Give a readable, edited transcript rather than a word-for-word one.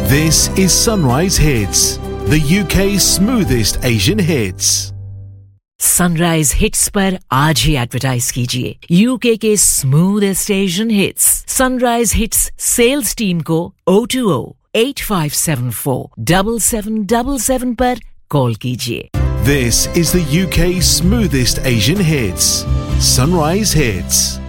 This is Sunrise Hits, the UK's smoothest Asian hits. Sunrise hits पर आज ही advertise कीजिए UK के smoothest Asian hits sunrise hits sales team को 020-8574-7777 पर call कीजिए. This is the UK's smoothest Asian hits. Sunrise Hits.